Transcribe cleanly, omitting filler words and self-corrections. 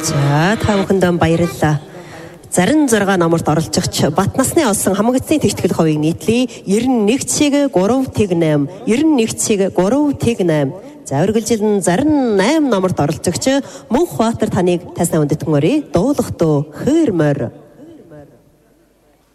За та бүхэндээ баярлалаа. Зарим 6 номерт оролцогч Бат насны олсон хамгаалцын тэгтгэл хувийг нийтлээ 91-3-8 91-3-8 за үргэлжилэн зарим 8 номерт оролцогч Мөнх Баатар таныг тайсан үндэтгэн өрий дуулах дөө хөрмөр